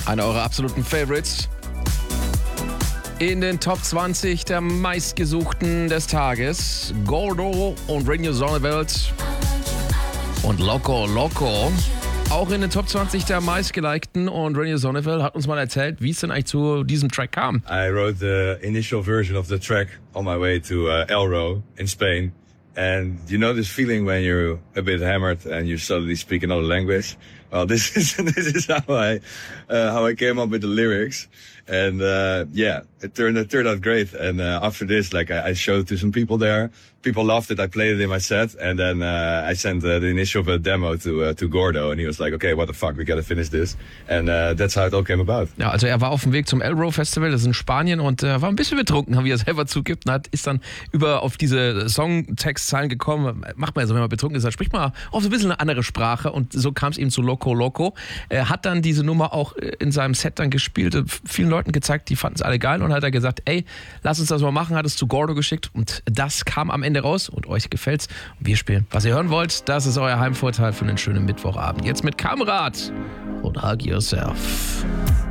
Einer eurer absoluten Favorites. In den Top 20 der meistgesuchten des Tages. Gordo und Renew Sonneveld und Loco Loco. Auch in den Top 20 der meistgelikten. Und Renew Sonneveld hat uns mal erzählt, wie es denn eigentlich zu diesem Track kam. I wrote the initial version of the track on my way to Elro in Spain. And you know this feeling when you're a bit hammered and you suddenly speak another language? Well, this is how I came up with the lyrics. And it turned out great. And after this, I showed it to some people there. People loved it. I played it in my set, and then I sent the initial demo to Gordo, and he was like, "Okay, what the fuck? We gotta finish this." And that's how it all came about. Ja, also er war auf dem Weg zum Elro Festival, das ist in Spanien, und war ein bisschen betrunken, wie er selber zugibt, und ist dann auf diese Songtextzeilen gekommen. Macht man ja so, wenn man betrunken ist, dann spricht man auf so ein bisschen eine andere Sprache, und so kam es eben zu Loco Loco. Er hat dann diese Nummer auch in seinem Set dann gespielt, vielen Leuten gezeigt, die fanden es alle geil, und hat er gesagt, ey, lass uns das mal machen, hat es zu Gordo geschickt, und das kam am Ende raus, und euch gefällt's. Und wir spielen, was ihr hören wollt. Das ist euer Heimvorteil für einen schönen Mittwochabend. Jetzt mit Kamrat und Hug Yourself.